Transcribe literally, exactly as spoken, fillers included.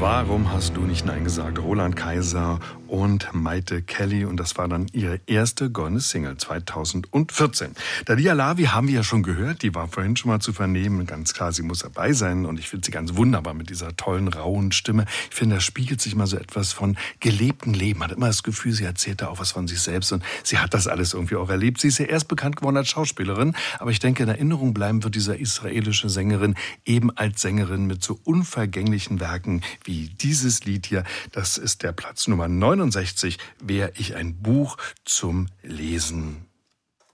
Warum hast du nicht Nein gesagt? Roland Kaiser und Mayte Kelly. Und das war dann ihre erste goldene Single zweitausendvierzehn. Dalia Lavi haben wir ja schon gehört. Die war vorhin schon mal zu vernehmen. Ganz klar, sie muss dabei sein. Und ich finde sie ganz wunderbar mit dieser tollen, rauen Stimme. Ich finde, da spiegelt sich mal so etwas von gelebtem Leben. Man hat immer das Gefühl, sie erzählt da auch was von sich selbst. Und sie hat das alles irgendwie auch erlebt. Sie ist ja erst bekannt geworden als Schauspielerin. Aber ich denke, in Erinnerung bleiben wird diese israelische Sängerin eben als Sängerin mit so unvergänglichen Werken wie dieses Lied hier. Das ist der Platz Nummer neunundsechzig, Wär ich ein Buch zum Lesen.